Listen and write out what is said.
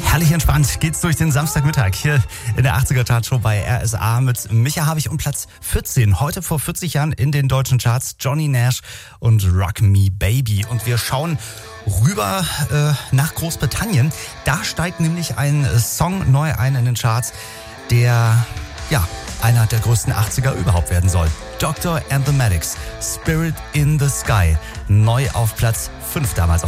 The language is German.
Herrlich entspannt geht's durch den Samstagmittag hier in der 80er Chartshow bei RSA mit Micha Habich und Platz 14. Heute vor 40 Jahren in den deutschen Charts Johnny Nash und Rock Me Baby. Und wir schauen rüber nach Großbritannien. Da steigt nämlich ein Song neu ein in den Charts, der einer der größten 80er überhaupt werden soll. Dr. and the Medics, Spirit in the Sky, neu auf Platz 5 damals.